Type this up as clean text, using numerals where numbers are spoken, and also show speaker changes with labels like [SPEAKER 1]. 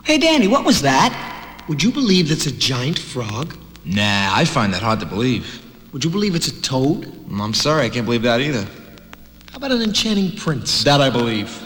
[SPEAKER 1] Hey, Danny, what was that? Would you believe that's a giant frog?
[SPEAKER 2] Nah, I find that hard to believe.
[SPEAKER 1] Would you believe it's a toad?
[SPEAKER 2] I'm sorry, I can't believe that either.
[SPEAKER 1] How about an enchanting prince?
[SPEAKER 2] That I believe.